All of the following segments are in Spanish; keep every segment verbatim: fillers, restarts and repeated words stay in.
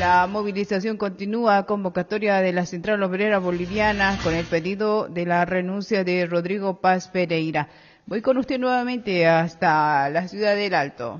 La movilización continúa, convocatoria de la Central Obrera Boliviana con el pedido de la renuncia de Rodrigo Paz Pereira. Voy con usted nuevamente hasta la ciudad del Alto.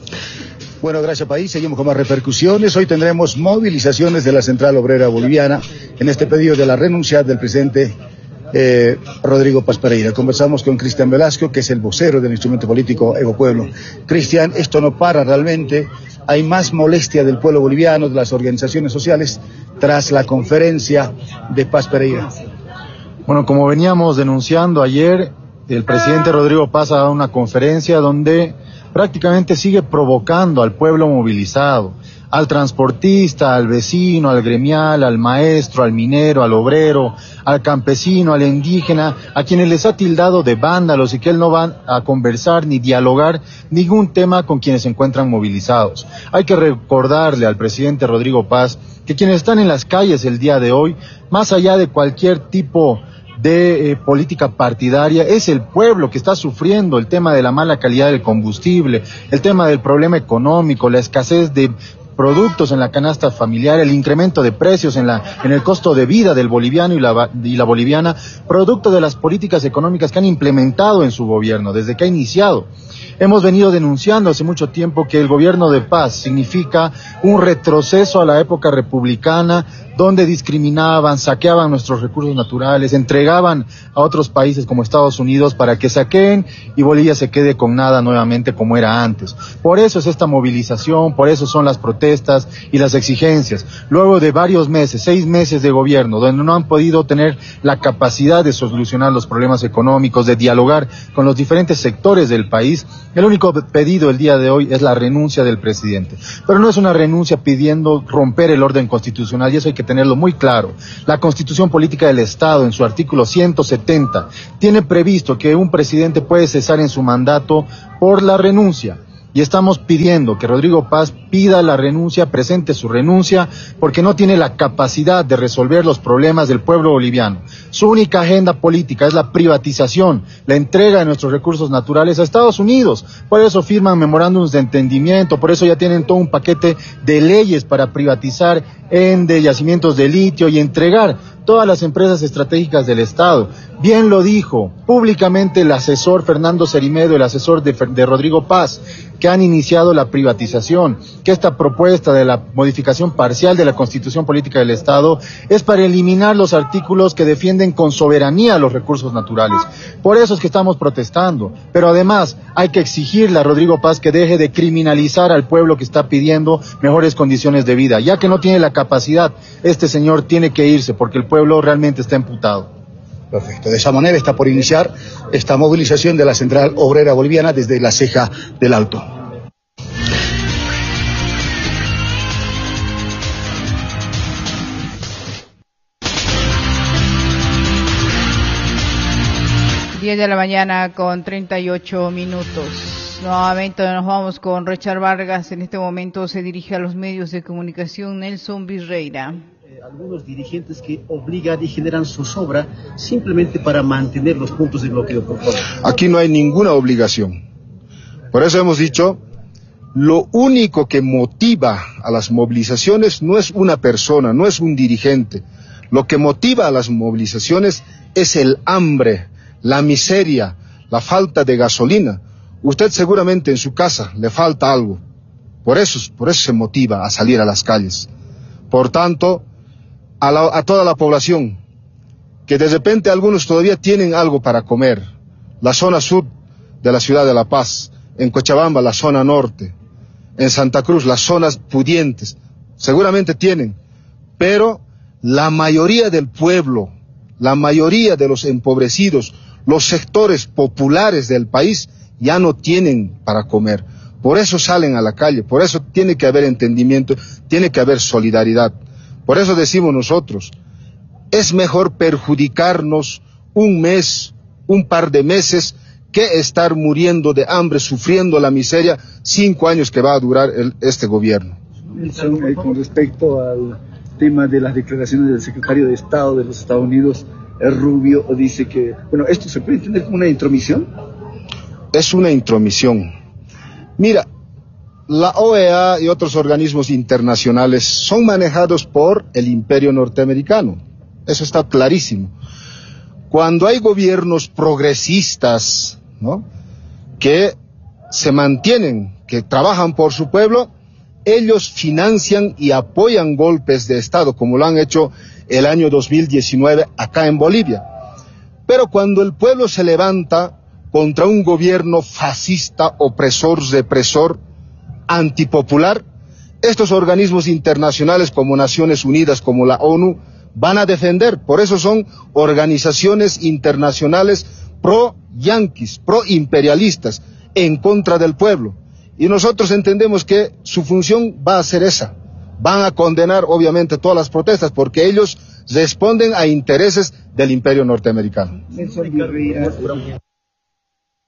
Bueno, gracias país, seguimos con más repercusiones. Hoy tendremos movilizaciones de la Central Obrera Boliviana en este pedido de la renuncia del presidente eh, Rodrigo Paz Pereira. Conversamos con Cristian Velasco, que es el vocero del instrumento político Ego Pueblo. Cristian, esto no para realmente, hay más molestia del pueblo boliviano, de las organizaciones sociales, tras la conferencia de Paz Pereira. Bueno, como veníamos denunciando ayer, el presidente Rodrigo Paz ha dado una conferencia donde prácticamente sigue provocando al pueblo movilizado, al transportista, al vecino, al gremial, al maestro, al minero, al obrero, al campesino, al indígena, a quienes les ha tildado de vándalos y que él no va a conversar ni dialogar ningún tema con quienes se encuentran movilizados. Hay que recordarle al presidente Rodrigo Paz que quienes están en las calles el día de hoy, más allá de cualquier tipo de eh, política partidaria, es el pueblo que está sufriendo el tema de la mala calidad del combustible, el tema del problema económico, la escasez de productos en la canasta familiar, el incremento de precios en la en el costo de vida del boliviano y la, y la boliviana, producto de las políticas económicas que han implementado en su gobierno desde que ha iniciado. Hemos venido denunciando hace mucho tiempo que el gobierno de Paz significa un retroceso a la época republicana, donde discriminaban, saqueaban nuestros recursos naturales, entregaban a otros países como Estados Unidos para que saqueen y Bolivia se quede con nada nuevamente como era antes. Por eso es esta movilización, por eso son las protestas y las exigencias. Luego de varios meses, seis meses de gobierno, donde no han podido tener la capacidad de solucionar los problemas económicos, de dialogar con los diferentes sectores del país, el único pedido el día de hoy es la renuncia del presidente. Pero no es una renuncia pidiendo romper el orden constitucional, y eso hay que tenerlo muy claro. La Constitución Política del Estado, en su artículo ciento setenta, tiene previsto que un presidente puede cesar en su mandato por la renuncia. Y estamos pidiendo que Rodrigo Paz pida la renuncia, presente su renuncia, porque no tiene la capacidad de resolver los problemas del pueblo boliviano. Su única agenda política es la privatización, la entrega de nuestros recursos naturales a Estados Unidos. Por eso firman memorándums de entendimiento, por eso ya tienen todo un paquete de leyes para privatizar en de yacimientos de litio y entregar todas las empresas estratégicas del Estado. Bien lo dijo públicamente el asesor Fernando Cerimedo, el asesor de, de Rodrigo Paz, que han iniciado la privatización, que esta propuesta de la modificación parcial de la Constitución Política del Estado es para eliminar los artículos que defienden con soberanía los recursos naturales. Por eso es que estamos protestando, pero además hay que exigirle a Rodrigo Paz que deje de criminalizar al pueblo que está pidiendo mejores condiciones de vida, ya que no tiene la capacidad. Este señor tiene que irse porque el pueblo realmente está emputado. Perfecto, de esa manera está por iniciar esta movilización de la Central Obrera Boliviana desde la Ceja del Alto. diez de la mañana con treinta y ocho minutos. Nuevamente nos vamos con Richard Vargas. En este momento se dirige a los medios de comunicación Nelson Virreira. Algunos dirigentes que obligan y generan zozobra simplemente para mantener los puntos de bloqueo, por favor. Aquí no hay ninguna obligación. Por eso hemos dicho, lo único que motiva a las movilizaciones no es una persona, no es un dirigente. Lo que motiva a las movilizaciones es el hambre, la miseria, la falta de gasolina. Usted seguramente en su casa le falta algo. Por eso, por eso se motiva a salir a las calles. Por tanto, A, la, a toda la población, que de repente algunos todavía tienen algo para comer, la zona sur de la ciudad de La Paz, en Cochabamba la zona norte, en Santa Cruz las zonas pudientes, seguramente tienen, pero la mayoría del pueblo, la mayoría de los empobrecidos, los sectores populares del país ya no tienen para comer, por eso salen a la calle, por eso tiene que haber entendimiento, tiene que haber solidaridad. Por eso decimos nosotros, es mejor perjudicarnos un mes, un par de meses, que estar muriendo de hambre, sufriendo la miseria, cinco años que va a durar el, este gobierno. Nelson, eh, con respecto al tema de las declaraciones del secretario de Estado de los Estados Unidos, el Rubio, dice que, bueno, ¿esto se puede entender como una intromisión? Es una intromisión. Mira, la O E A y otros organismos internacionales son manejados por el imperio norteamericano. Eso está clarísimo. Cuando hay gobiernos progresistas, ¿no?, que se mantienen, que trabajan por su pueblo, ellos financian y apoyan golpes de Estado, como lo han hecho el año dos mil diecinueve acá en Bolivia. Pero cuando el pueblo se levanta contra un gobierno fascista, opresor, represor, antipopular, estos organismos internacionales como Naciones Unidas, como la ONU, van a defender. Por eso son organizaciones internacionales pro-yanquis, pro-imperialistas, en contra del pueblo. Y nosotros entendemos que su función va a ser esa. Van a condenar obviamente todas las protestas porque ellos responden a intereses del imperio norteamericano.